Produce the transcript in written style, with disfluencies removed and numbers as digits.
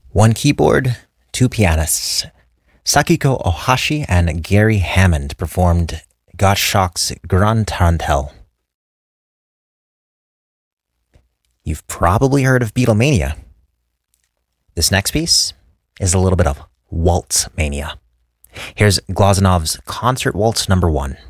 One keyboard, two pianists. Sakiko Ohashi and Gary Hammond performed Gottschalk's Grand Tarantelle. You've probably heard of Beatlemania. This next piece is a little bit of waltz mania. Here's Glazanov's Concert Waltz No. 1.